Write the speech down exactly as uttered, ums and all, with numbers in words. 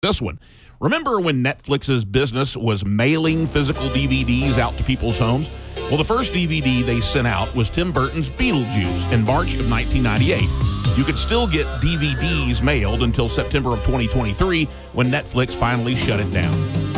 this one. Remember when Netflix's business was mailing physical D V Ds out to people's homes? Well, the first D V D they sent out was Tim Burton's Beetlejuice in March of nineteen ninety-eight. You could still get D V Ds mailed until September of twenty twenty-three when Netflix finally shut it down.